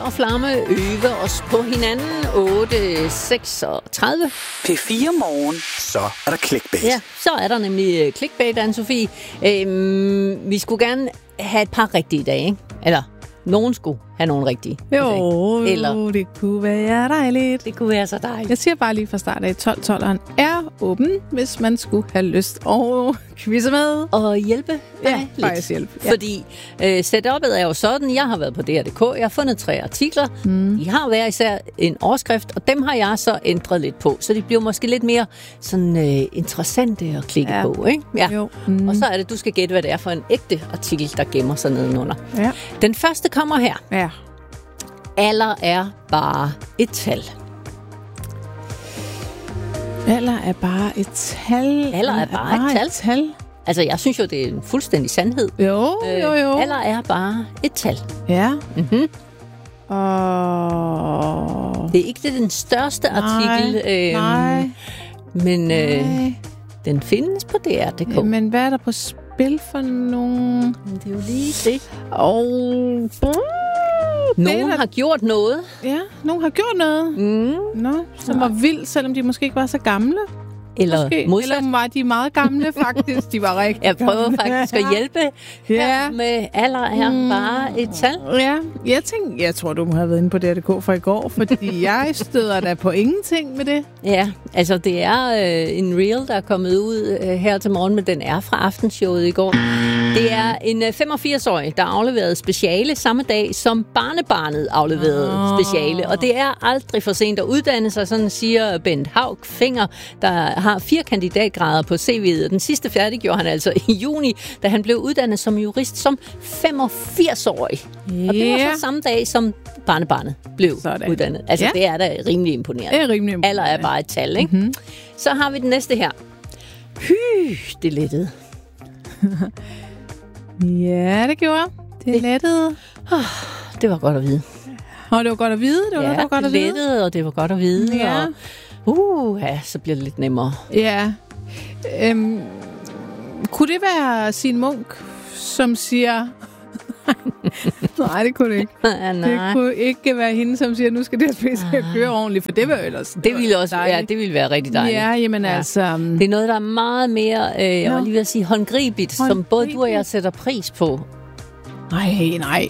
og flamme øve os på hinanden. 8:36. P4 Morgen. Så er der clickbait. Ja, så er der nemlig clickbait, Anne-Sophie. Vi skulle gerne have et par rigtige dage, ikke? Eller nogen skulle have nogle rigtige. Jo, Eller det kunne være dejligt. det kunne være så dejligt. Jeg siger bare lige fra start af, 12-12'eren er åben, hvis man skulle have lyst og quizze med. Og hjælpe dig lidt. faktisk hjælpe. Ja. Fordi setupet er jo sådan, jeg har været på DR.dk, jeg har fundet 3 artikler. De har hver især en overskrift, og dem har jeg så ændret lidt på. Så de bliver måske lidt mere sådan interessante at klikke på, ikke? Ja. Jo. Og så er det, du skal gætte, hvad det er for en ægte artikel, der gemmer sig nedenunder. Ja. Den første kommer her. Ja. Alder er bare et tal. Alder er bare et tal. Alder er bare et tal. Altså, jeg synes jo, det er en fuldstændig sandhed. Jo. Alder er bare et tal. Ja. Mm-hmm. Og... Det er ikke den største artikel, Nej. men den findes på DR.dk. Men hvad er der på spil for nogen? Det er jo lige det. Nogen har gjort noget. Ja, nogen har gjort noget. Nå, som var vildt, selvom de måske ikke var så gamle. Eller modsat. Eller var de meget gamle, faktisk. De var rigtig Jeg prøver faktisk at hjælpe Ja. med alder er bare et tal. Ja, jeg tror, du må have været inde på DR.dk for i går, fordi jeg støder da på ingenting med det. Ja, altså det er en reel, der er kommet ud her til morgen, men den er fra aftenshowet i går. Det er en 85-årig, der afleverede speciale samme dag, som barnebarnet afleverede speciale. Og det er aldrig for sent at uddanne sig, sådan siger Bent Haugfinger, der har 4 kandidatgrader på CV'et. Den sidste færdiggjorde han altså i juni, da han blev uddannet som jurist som 85-årig. Yeah. Og det var så samme dag, som barnebarnet blev uddannet. Altså det er da rimelig imponerende. Det er rimelig imponerende. Alder er bare et tal, ikke? Mm-hmm. Så har vi den næste her. Det lettede. Ja, det gjorde. Det lettede. Det var godt at vide. Og det var godt at vide. Det var godt at vide. Lettede, og det var godt at vide. Ja. Og, så bliver det lidt nemmere. Ja. Kunne det være Signe Munk, som siger... Nej, det kunne det ikke. Nej. Det kunne ikke være hende, som siger, nu skal det køre ordentligt, for det var ellers... Det ville også det ville være rigtig dejligt. Ja, jamen altså... Det er noget, der er meget mere, jeg var lige ved at sige, håndgribeligt, som både du og jeg sætter pris på. Nej.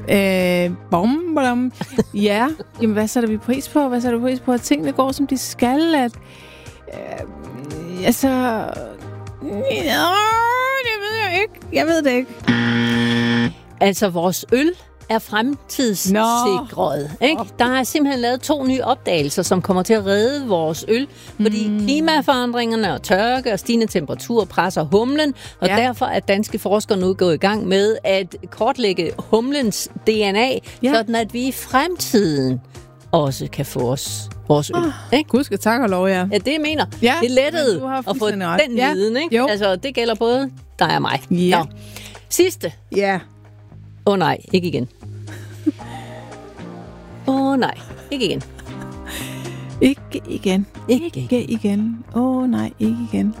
Ja, jamen hvad sætter vi pris på? Hvad sætter vi pris på? At tingene går, som de skal? At, det ved jeg ikke. Jeg ved det ikke. Altså, vores øl er fremtidssikret. Ikke? Der er simpelthen lavet 2 nye opdagelser, som kommer til at redde vores øl, fordi klimaforandringerne og tørke og stigende temperaturer presser humlen, og derfor er danske forskere nu gået i gang med at kortlægge humlens DNA, sådan at vi i fremtiden også kan få vores øl. Ikke? Gud skal tak og lov, ja. Ja, det jeg mener. Ja, det er lettet at få ret. den viden, ikke? Jo. Altså, det gælder både dig og mig. Ja. Nå. Sidste. Ja. Nej, ikke igen. Nej, ikke igen. Ikke igen. Ikke igen. Nej, ikke igen.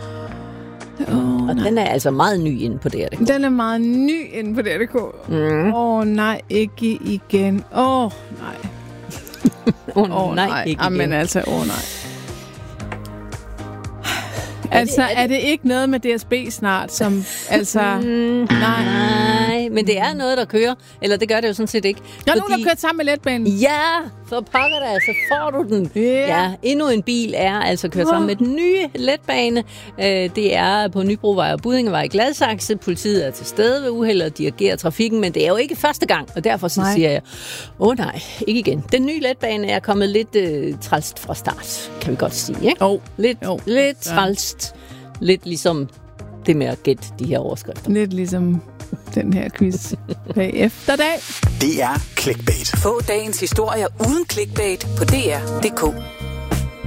Og den er altså meget ny inde på DR.dk. Den er meget ny inde på DR.dk. Nej, ikke igen. Nej. Nej, ikke igen. Men altså, nej. Altså, er det ikke noget med DSB snart, som, altså... Nej, men det er noget, der kører. Eller det gør det jo sådan set ikke. Der er nogen, der kører sammen med letbanen. Ja, for pokker da, så får du den. Ja, endnu en bil er altså kørt sammen med den nye letbane. Det er på Nybrovej og Buddingevej i Gladsaxe. Politiet er til stede ved uheld og dirigerer trafikken, men det er jo ikke første gang. Og derfor så siger jeg, nej, ikke igen. Den nye letbane er kommet lidt trælst fra start, kan vi godt sige. Ikke? Lidt trælst. Lidt ligesom det med at gætte de her overskrifter. Lidt ligesom den her quiz dag efter dag. Det er clickbait. Få dagens historier uden clickbait på DR.dk.